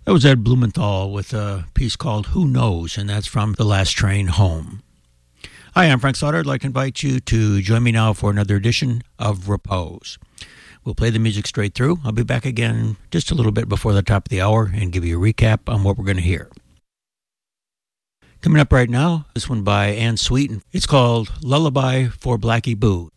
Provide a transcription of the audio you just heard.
That was Ed Blumenthal with a piece called Who Knows, and that's from The Last Train Home. Hi, I'm Frank Slaughter. I'd like to invite you to join me now for another edition of Repose. We'll play the music straight through. I'll be back again just a little bit before the top of the hour and give you a recap on what we're going to hear. Coming up right now, this one by Anne Sweeten. It's called Lullaby for Blackie Boo.